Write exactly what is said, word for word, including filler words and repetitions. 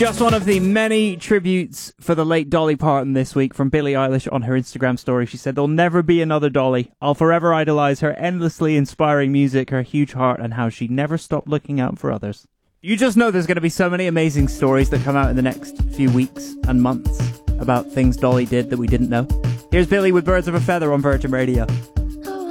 Just one of the many tributes for the late Dolly Parton this week from Billie Eilish on her Instagram story. She said, "There'll never be another Dolly. I'll forever idolize her endlessly inspiring music, her huge heart, and how she never stopped looking out for others." You just know there's going to be so many amazing stories that come out in the next few weeks and months about things Dolly did that we didn't know. Here's Billie with Birds of a Feather on Virgin Radio.